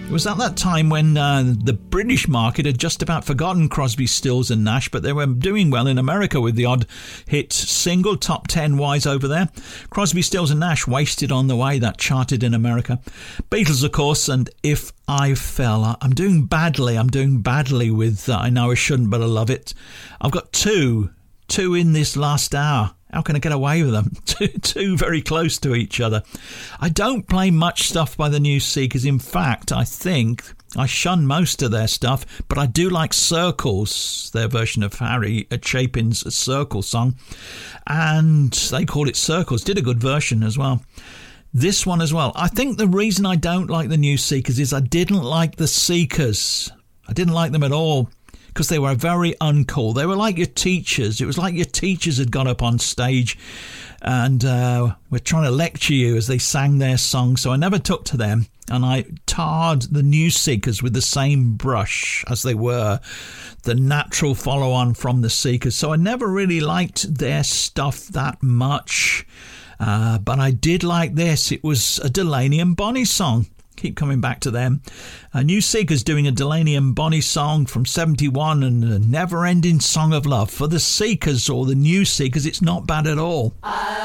It was at that time when the British market had just about forgotten Crosby, Stills and Nash, but they were doing well in America with the odd hit single, top 10 wise over there. Crosby, Stills and Nash, Wasted on the Way, that charted in America. Beatles, of course, and If I Fell. I'm doing badly with I Know I Shouldn't But I Love It. I've got two in this last hour. How can I get away with them? Two very close to each other. I don't play much stuff by the New Seekers. In fact, I think I shun most of their stuff, but I do like Circles, their version of Harry Chapin's Circle song. And they called it Circles. Did a good version as well. This one as well. I think the reason I don't like the New Seekers is I didn't like the Seekers. I didn't like them at all, because they were very uncool. They were like your teachers. It was like your teachers had got up on stage and were trying to lecture you as they sang their song. So I never took to them, and I tarred the New Seekers with the same brush as they were the natural follow-on from the Seekers. So I never really liked their stuff that much. But I did like this. It was a Delaney and Bonnie song. Keep coming back to them. New Seekers doing a Delaney and Bonnie song from 71 and a never-ending song of love. For the Seekers or the New Seekers, it's not bad at all.